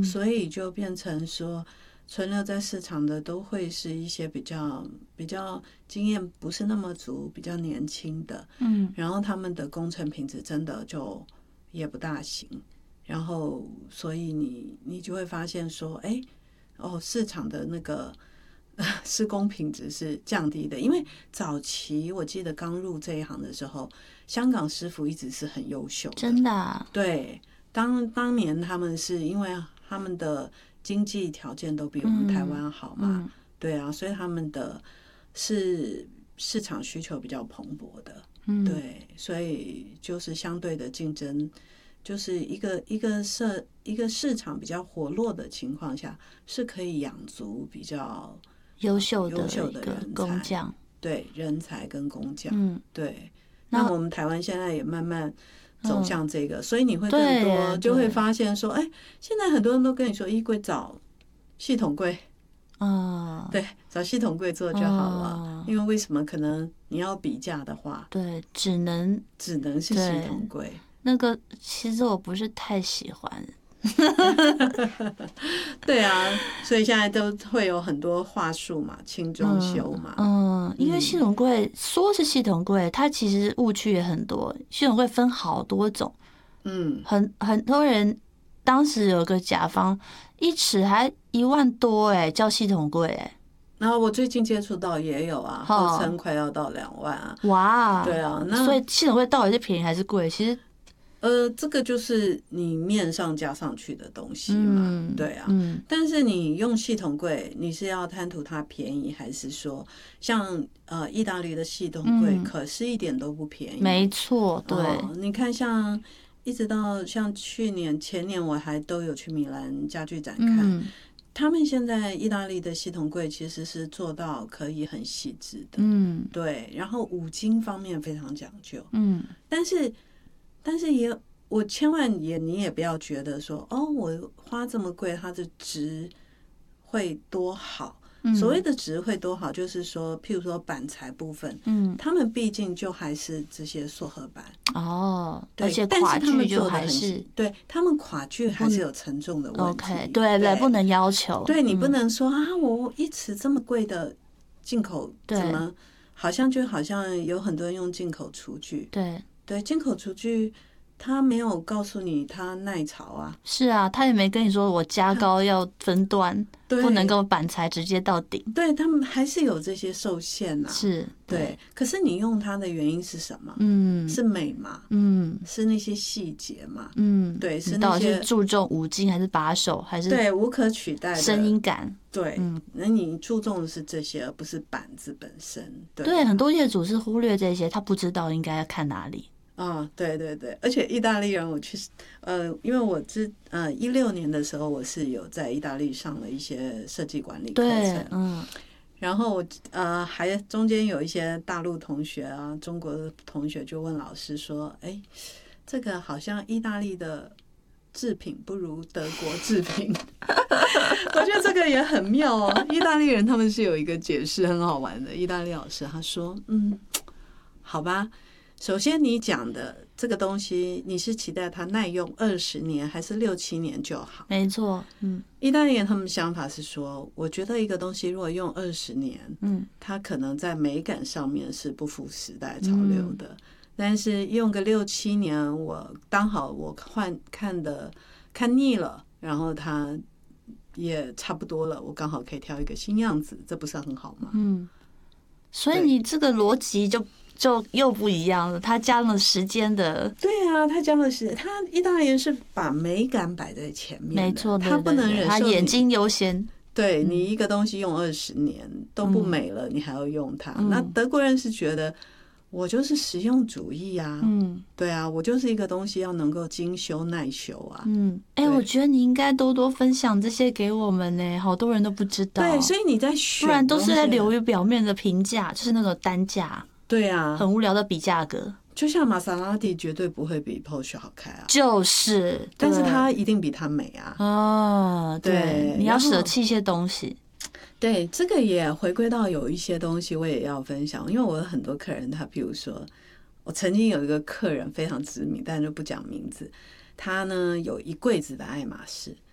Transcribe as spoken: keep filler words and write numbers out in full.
所以就变成说存留在市场的都会是一些比较比较经验不是那么足、比较年轻的， 嗯， 然后他们的工程品质真的就也不大行，然后所以你你就会发现说，哎，哦，市场的那个施工品质是降低的，因为早期我记得刚入这一行的时候，香港师傅一直是很优秀的， 真的啊， 对，当当年他们是因为他们的经济条件都比我们台湾好嘛， 嗯， 对啊，所以他们的是市场需求比较蓬勃的， 嗯， 对，所以就是相对的竞争，就是一个一个社一个市场比较活络的情况下，是可以养足比较优秀的优秀的一个人才， 工匠， 对，人才跟工匠， 嗯， 对。 那那我们台湾现在也慢慢走向这个，所以你会对更多耶就会对发现说，哎，现在很多人都跟你说，衣柜找系统柜， 嗯， 对，找系统柜做就好了。 嗯因为为什么？可能你要比价的话， 对，只能只能是系统柜。 那个，其实我不是太喜欢。 对啊，所以现在都会有很多话术嘛，轻装修嘛。 嗯，嗯因为系统柜说是系统柜，它其实误区也很多。系统柜分好多种， 嗯， 很很多人当时有个甲方一尺还一万多哎、欸，叫系统柜哎、欸。 然后我最近接触到也有啊，号称快要到两万啊。 哇， 对啊，那所以系统柜到底是便宜还是贵？其实。 呃，这个就是你面上加上去的东西嘛， 嗯、 对啊。 嗯， 但是你用系统柜，你是要贪图它便宜，还是说像呃意大利的系统柜， 嗯、 可是一点都不便宜？ 没错，对、 哦。你看像，一直到像去年、前年，我还都有去米兰家具展看。 嗯他们现在意大利的系统柜其实是做到可以很细致的， 嗯， 对。然后五金方面非常讲究， 嗯， 但是。但是也，我千万也你也不要觉得说，哦，我花这么贵，它的值会多好。所谓的值会多好，就是说，譬如说板材部分，嗯，他们毕竟就还是这些塑合板哦， 对， 而且垮锯就还是， 对他们垮锯还是有沉重的问题。 OK， 对对，不能要求， 对你不能说啊，我一尺这么贵的进口，怎么好像就好像有很多人用进口厨具， 对对，进口厨具。他没有告诉你他耐潮啊， 是啊，他也没跟你说我加高要分段，不能够板材直接到顶。 对，他们还是有这些受限呐、啊。 是， 对。可是你用它的原因是什么？ 嗯， 是美嘛？ 嗯， 是那些细节嘛？ 嗯， 对，是那些。到底是注重五金还是把手还是对无可取代的声音感？ 对，嗯，那你注重的是这些，而不是板子本身。对， 对，很多业主是忽略这些，他不知道应该要看哪里。 啊、哦，对对对，而且意大利人，我去，呃，因为我之呃一六年的时候，我是有在意大利上了一些设计管理课程， 嗯， 然后我呃还中间有一些大陆同学啊，中国的同学就问老师说，哎，这个好像意大利的制品不如德国制品，我觉得这个也很妙哦。意大利人他们是有一个解释很好玩的，意大利老师他说，嗯，好吧。首先，你讲的这个东西，你是期待它耐用二十年还是六七年就好？ 没错，嗯， 意大利人他们想法是说，我觉得一个东西如果用二十年， 嗯， 它可能在美感上面是不符时代潮流的，嗯、但是用个六七年，我刚好我换看的看腻了，然后它也差不多了，我刚好可以挑一个新样子，这不是很好吗？ 嗯，所以你这个逻辑就。就又不一样了，他加了时间的。 对啊，他加了时间，他意大利人是把美感摆在前面的， 没错， 他不能忍受他眼睛优先。 对你一个东西用二十年都不美了，你还要用它。 嗯、 那德国人是觉得我就是实用主义啊， 嗯， 对啊，我就是一个东西要能够精修耐修啊， 嗯，哎、欸，我觉得你应该多多分享这些给我们呢，好多人都不知道。 对，所以你在选， 不然都是在流于表面的评价，就是那个单价。 对啊， 很无聊的比价格， 就像玛莎拉蒂绝对不会比 Porsche 好开啊， 就是， 但是它一定比它美啊。 哦，对，对你要舍弃一些东西。 对，这个也回归到有一些东西我也要分享，因为我有很多客人，他比如说，我曾经有一个客人非常知名，但就不讲名字，他呢有一柜子的爱马仕，